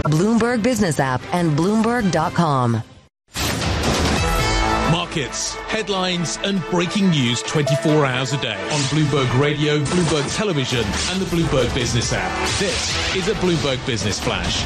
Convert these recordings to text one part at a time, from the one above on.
Bloomberg Business app and Bloomberg.com. Markets, headlines and breaking news 24 hours a day on Bloomberg Radio, Bloomberg Television and the Bloomberg Business app. This is a Bloomberg Business Flash.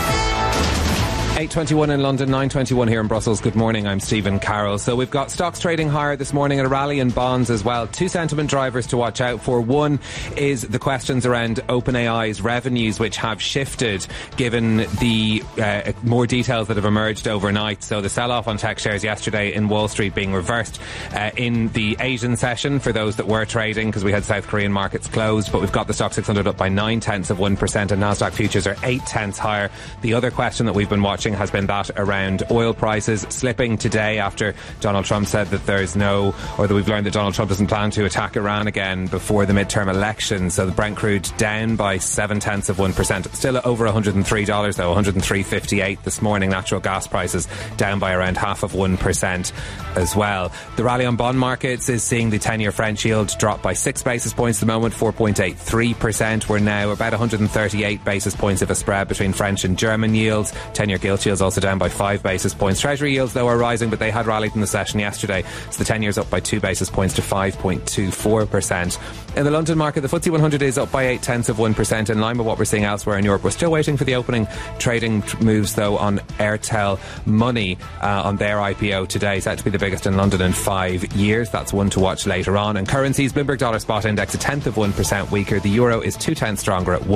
8:21 in London, 9:21 here in Brussels. Good morning, I'm Stephen Carroll. So we've got stocks trading higher this morning and a rally in bonds as well. Two sentiment drivers to watch out for. One is the questions around OpenAI's revenues, which have shifted given the more details that have emerged overnight. So the sell-off on tech shares yesterday in Wall Street being reversed in the Asian session for those that were trading, because we had South Korean markets closed. But we've got the stock 600 up by 0.9% and Nasdaq futures are 0.8 higher. The other question that we've been watching has been that around oil prices slipping today after Donald Trump said that that we've learned that Donald Trump doesn't plan to attack Iran again before the midterm election. So the Brent crude down by 0.7%. Still over $103 though, $103.58 this morning. Natural gas prices down by around 0.5% as well. The rally on bond markets is seeing the 10-year French yield drop by 6 basis points at the moment, 4.83%. We're now about 138 basis points of a spread between French and German yields. 10-year gilt yields also down by 5 basis points. Treasury yields, though, are rising, but they had rallied in the session yesterday. So the 10-year's up by 2 basis points to 5.24%. In the London market, the FTSE 100 is up by 0.8%, in line with what we're seeing elsewhere in Europe. We're still waiting for the opening trading moves, though, on Airtel Money on their IPO today. Set to be the biggest in London in 5 years. That's one to watch later on. And currencies, Bloomberg Dollar Spot Index 0.1% weaker. The euro is 0.2 stronger at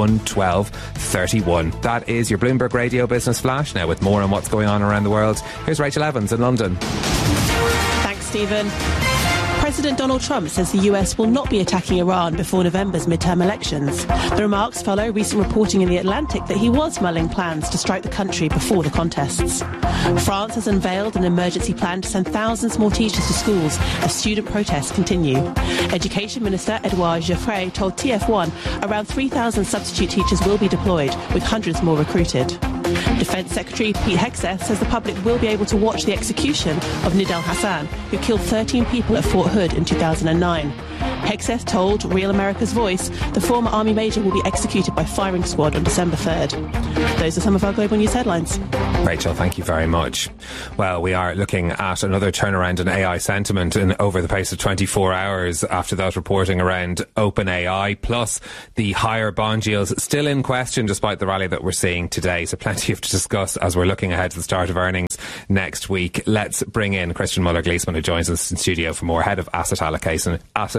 112.31. That is your Bloomberg Radio Business Flash. Now with more on what's going on around the world, here's Rachel Evans in London. Thanks, Stephen. President Donald Trump says the US will not be attacking Iran before November's midterm elections. The remarks follow recent reporting in The Atlantic that he was mulling plans to strike the country before the contests. France has unveiled an emergency plan to send thousands more teachers to schools as student protests continue. Education Minister Edouard Geoffroy told TF1 around 3,000 substitute teachers will be deployed, with hundreds more recruited. Defence Secretary Pete Hegseth says the public will be able to watch the execution of Nidal Hassan, who killed 13 people at Fort Hood in 2009. Hegseth told Real America's Voice the former Army Major will be executed by firing squad on December 3rd. Those are some of our global news headlines. Rachel, thank you very much. Well, we are looking at another turnaround in AI sentiment over the pace of 24 hours after that reporting around OpenAI, plus the higher bond yields still in question despite the rally that we're seeing today. So plenty to discuss as we're looking ahead to the start of earnings next week. Let's bring in Christian Muller-Gleesman, who joins us in studio for more, head of asset allocation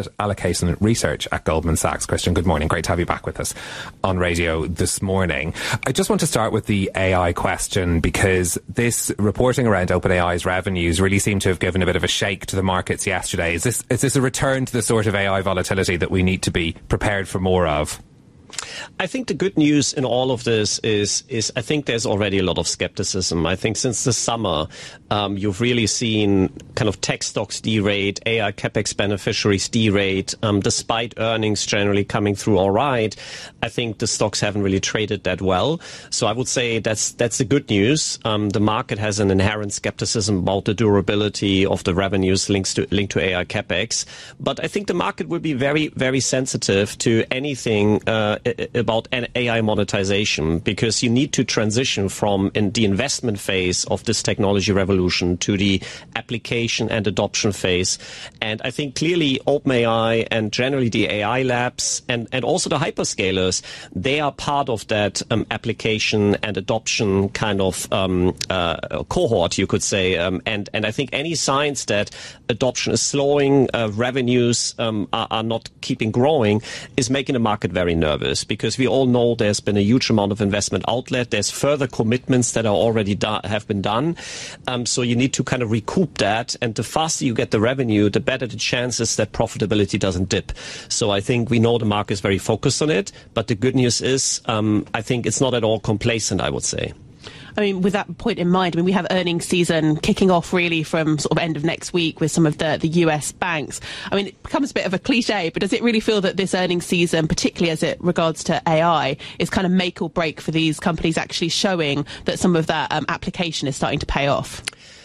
research at Goldman Sachs. Christian, good morning. Great to have you back with us on radio this morning. I just want to start with the AI question, because this reporting around OpenAI's revenues really seemed to have given a bit of a shake to the markets yesterday. Is this a return to the sort of AI volatility that we need to be prepared for more of? I think the good news in all of this is I think there's already a lot of skepticism. I think since the summer, you've really seen kind of tech stocks derate, AI capex beneficiaries derate, despite earnings generally coming through all right. I think the stocks haven't really traded that well. So I would say that's the good news. The market has an inherent skepticism about the durability of the revenues linked to AI capex. But I think the market will be very, very sensitive to anything about AI monetization, because you need to transition from the investment phase of this technology revolution to the application and adoption phase. And I think clearly OpenAI and generally the AI labs and also the hyperscalers, they are part of that application and adoption kind of cohort, you could say. And I think any signs that adoption is slowing, revenues are not keeping growing, is making the market very nervous. Because we all know there's been a huge amount of investment outlet. There's further commitments that are already have been done. So you need to kind of recoup that. And the faster you get the revenue, the better the chances that profitability doesn't dip. So I think we know the market is very focused on it. But the good news is, I think it's not at all complacent, I would say. I mean, with that point in mind, we have earnings season kicking off really from sort of end of next week with some of the US banks. I mean, it becomes a bit of a cliche, but does it really feel that this earnings season, particularly as it regards to AI, is kind of make or break for these companies actually showing that some of that application is starting to pay off?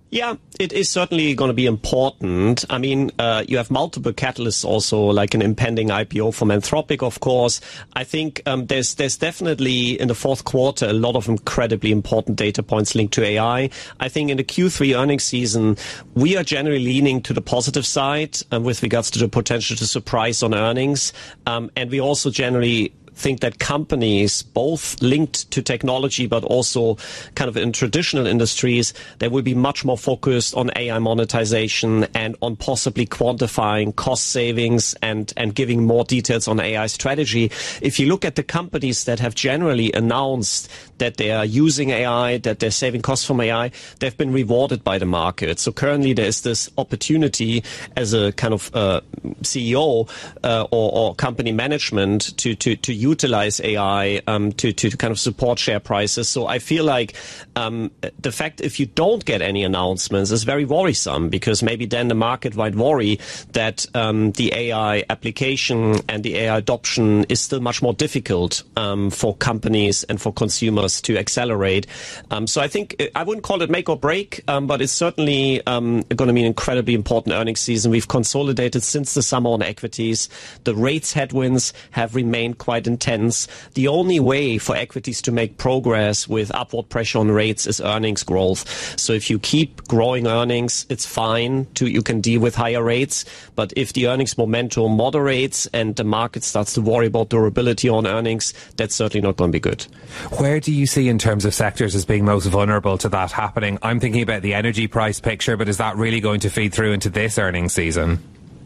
Yeah, it is certainly going to be important. I mean, you have multiple catalysts also, like an impending IPO from Anthropic, of course. I think there's definitely in the fourth quarter a lot of incredibly important data points linked to AI. I think in the Q3 earnings season, we are generally leaning to the positive side with regards to the potential to surprise on earnings. And we also generally think that companies, both linked to technology but also kind of in traditional industries, they will be much more focused on AI monetization and on possibly quantifying cost savings and giving more details on AI strategy. If you look at the companies that have generally announced that they are using AI, that they're saving costs from AI, they've been rewarded by the market. So currently there is this opportunity as a kind of CEO or company management to utilize AI to kind of support share prices. So I feel like the fact if you don't get any announcements is very worrisome, because maybe then the market might worry that the AI application and the AI adoption is still much more difficult for companies and for consumers to accelerate. So I think I wouldn't call it make or break, but it's certainly going to be an incredibly important earnings season. We've consolidated since the summer on equities. The rates headwinds have remained quite intense. The only way for equities to make progress with upward pressure on rates is earnings growth. So if you keep growing earnings, it's fine. You can deal with higher rates. But if the earnings momentum moderates and the market starts to worry about durability on earnings, that's certainly not going to be good. Where do you see in terms of sectors as being most vulnerable to that happening? I'm thinking about the energy price picture, but is that really going to feed through into this earnings season?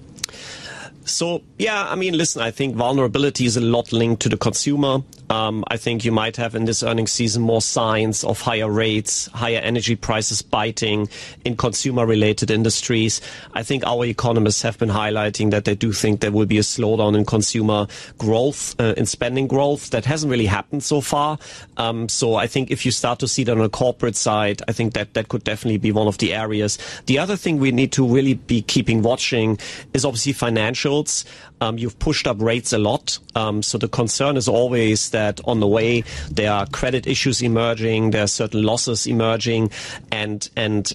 So, yeah, I mean, listen, I think vulnerability is a lot linked to the consumer. I think you might have in this earnings season more signs of higher rates, higher energy prices biting in consumer-related industries. I think our economists have been highlighting that they do think there will be a slowdown in consumer growth, in spending growth. That hasn't really happened so far. So I think if you start to see that on the corporate side, I think that could definitely be one of the areas. The other thing we need to really be keeping watching is obviously financials. You've pushed up rates a lot. So the concern is always that on the way there are credit issues emerging, there are certain losses emerging, and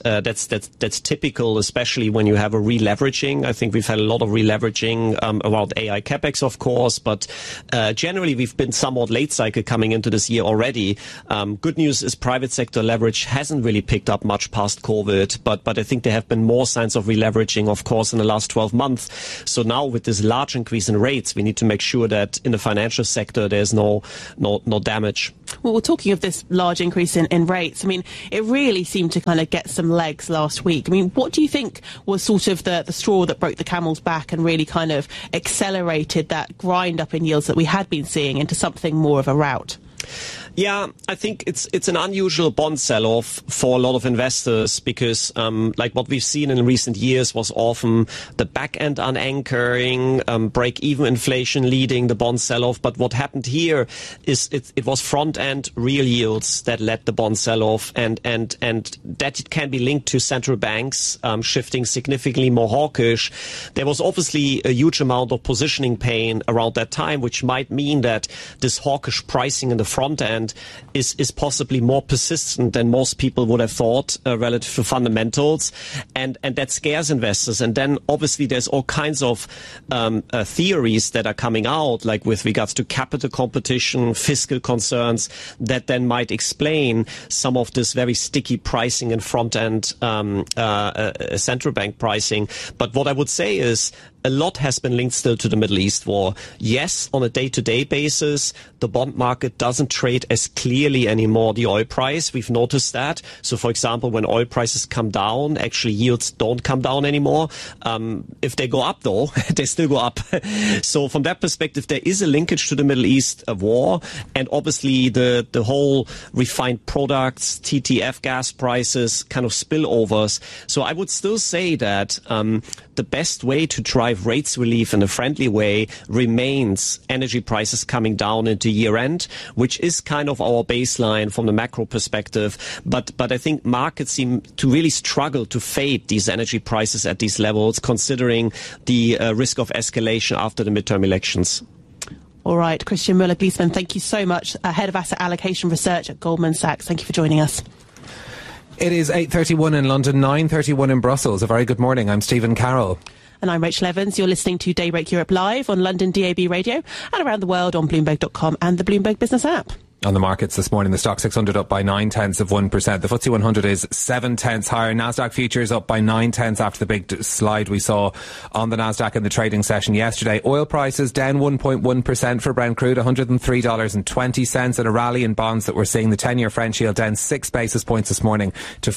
that's typical, especially when you have a re-leveraging. I think we've had a lot of re-leveraging around AI capex, of course, but generally we've been somewhat late cycle coming into this year already. Good news is private sector leverage hasn't really picked up much past COVID, but I think there have been more signs of re-leveraging, of course, in the last 12 months. So now with this large increase in rates, we need to make sure that in the financial sector there's no damage. Well, we're talking of this large increase in rates. I mean, it really seemed to kind of get some legs last week. I mean, what do you think was sort of the straw that broke the camel's back and really kind of accelerated that grind up in yields that we had been seeing into something more of a rout? Yeah, I think it's an unusual bond sell-off for a lot of investors because, like what we've seen in recent years was often the back-end unanchoring, break-even inflation leading the bond sell-off. But what happened here is it was front-end real yields that led the bond sell-off, and that it can be linked to central banks shifting significantly more hawkish. There was obviously a huge amount of positioning pain around that time, which might mean that this hawkish pricing in the front end is possibly more persistent than most people would have thought relative to fundamentals, and that scares investors. And then obviously there's all kinds of theories that are coming out, like with regards to capital competition, fiscal concerns, that then might explain some of this very sticky pricing in front end central bank pricing. But what I would say is a lot has been linked still to the Middle East war. Yes, on a day-to-day basis, the bond market doesn't trade as clearly anymore the oil price. We've noticed that. So, for example, when oil prices come down, actually yields don't come down anymore. If they go up, though, they still go up. So from that perspective, there is a linkage to the Middle East war. And obviously the whole refined products, TTF gas prices, kind of spillovers. So I would still say that the best way to drive rates relief in a friendly way remains energy prices coming down into year-end, which is kind of our baseline from the macro perspective. But I think markets seem to really struggle to fade these energy prices at these levels, considering the risk of escalation after the midterm elections. All right, Christian Müller-Gliessman, thank you so much, Head of Asset Allocation Research at Goldman Sachs. Thank you for joining us. It is 8:31 in London, 9:31 in Brussels. A very good morning. I'm Stephen Carroll. And I'm Rachel Evans. You're listening to Daybreak Europe live on London DAB radio and around the world on Bloomberg.com and the Bloomberg Business app. On the markets this morning, the Stock 600 up by 0.9%. The FTSE 100 is 0.7 higher. Nasdaq futures up by 0.9 after the big slide we saw on the Nasdaq in the trading session yesterday. Oil prices down 1.1% for Brent crude, $103.20, and a rally in bonds that we're seeing. The 10-year French yield down 6 basis points this morning to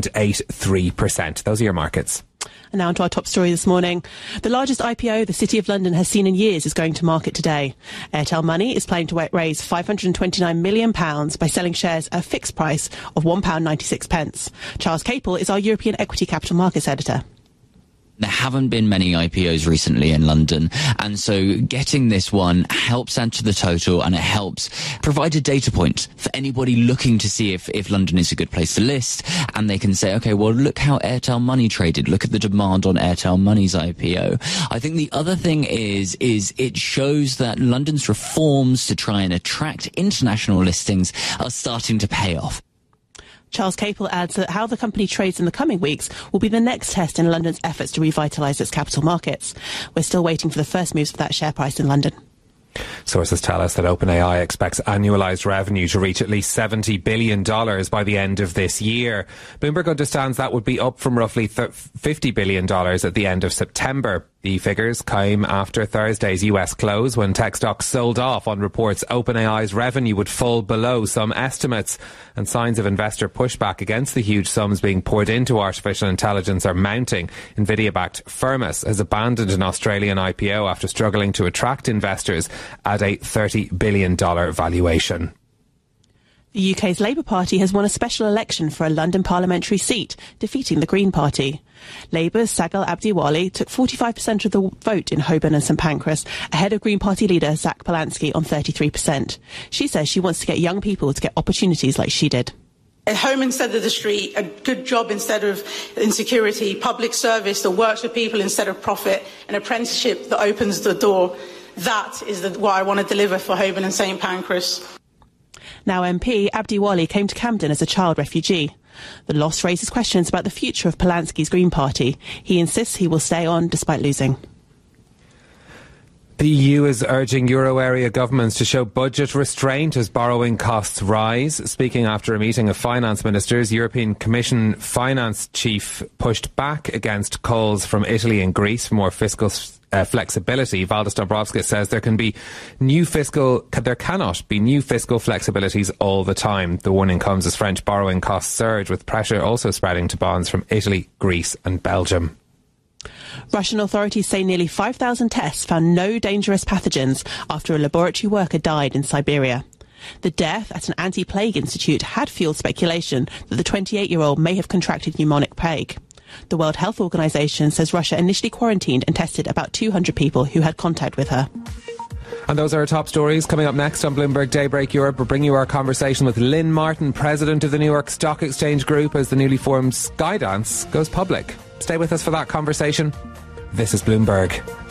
4.83%. Those are your markets. And now on to our top story this morning. The largest IPO the City of London has seen in years is going to market today. Airtel Money is planning to raise £529 million by selling shares at a fixed price of £1.96. Charles Capel is our European Equity Capital Markets editor. There haven't been many IPOs recently in London, and so getting this one helps add to the total, and it helps provide a data point for anybody looking to see if London is a good place to list, and they can say, okay, well, look how Airtel Money traded. Look at the demand on Airtel Money's IPO. I think the other thing is it shows that London's reforms to try and attract international listings are starting to pay off. Charles Capel adds that how the company trades in the coming weeks will be the next test in London's efforts to revitalise its capital markets. We're still waiting for the first moves for that share price in London. Sources tell us that OpenAI expects annualised revenue to reach at least $70 billion by the end of this year. Bloomberg understands that would be up from roughly $50 billion at the end of September. The figures came after Thursday's US close when tech stocks sold off on reports OpenAI's revenue would fall below some estimates, and signs of investor pushback against the huge sums being poured into artificial intelligence are mounting. Nvidia-backed Firmus has abandoned an Australian IPO after struggling to attract investors at a $30 billion valuation. The UK's Labour Party has won a special election for a London parliamentary seat, defeating the Green Party. Labour's Sagal Abdiwali took 45% of the vote in Holborn and St Pancras, ahead of Green Party leader Zach Polanski on 33%. She says she wants to get young people to get opportunities like she did. A home instead of the street, a good job instead of insecurity, public service that works for people instead of profit, an apprenticeship that opens the door. That is what I want to deliver for Holborn and St Pancras. Now MP, Abdiwali came to Camden as a child refugee. The loss raises questions about the future of Polanski's Green Party. He insists he will stay on despite losing. The EU is urging euro area governments to show budget restraint as borrowing costs rise. Speaking after a meeting of finance ministers, European Commission finance chief pushed back against calls from Italy and Greece for more fiscal flexibility. Valdis Dombrovskis says there cannot be new fiscal flexibilities all the time. The warning comes as French borrowing costs surge, with pressure also spreading to bonds from Italy, Greece and Belgium. Russian authorities say nearly 5,000 tests found no dangerous pathogens after a laboratory worker died in Siberia. The death at an anti-plague institute had fueled speculation that the 28-year-old may have contracted pneumonic plague. The World Health Organization says Russia initially quarantined and tested about 200 people who had contact with her. And those are our top stories. Coming up next on Bloomberg Daybreak Europe, we'll bring you our conversation with Lynn Martin, president of the New York Stock Exchange Group, as the newly formed Skydance goes public. Stay with us for that conversation. This is Bloomberg.